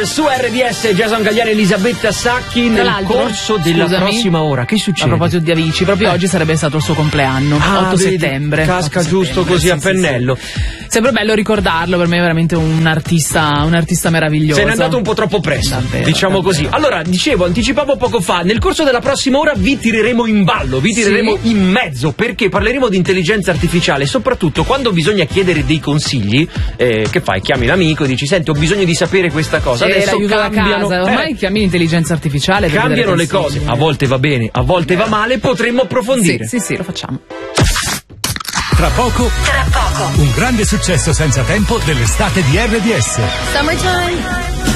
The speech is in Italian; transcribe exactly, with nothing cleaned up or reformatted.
su R D S, Jason Gagliani e Elisabetta Sacchi nel corso della scusami, prossima ora. Che succede? A proposito di Avicii, proprio eh. oggi sarebbe stato il suo compleanno, ah, otto vedi, settembre. Casca otto giusto settembre, così sì, a pennello. Sì, sì. Sempre bello ricordarlo, per me è veramente un artista, un artista meraviglioso. Se n'è andato un po' troppo presto, davvero, diciamo davvero. Così. Allora, dicevo, anticipavo poco fa, nel corso della prossima ora vi tireremo in ballo, vi tireremo sì. in mezzo, perché parleremo di intelligenza artificiale, soprattutto quando bisogna chiedere dei consigli, eh, che fai? Chiami l'amico e dici, senti, ho bisogno di sapere questa cosa. Eh, Adesso cambiano, casa. Ormai eh, chiami l'intelligenza artificiale per cambiano le cose, a volte va bene, a volte eh. va male, potremmo approfondire. Sì, sì, sì, lo facciamo. Tra poco, Tra poco, un grande successo senza tempo dell'estate di R D S. Summertime.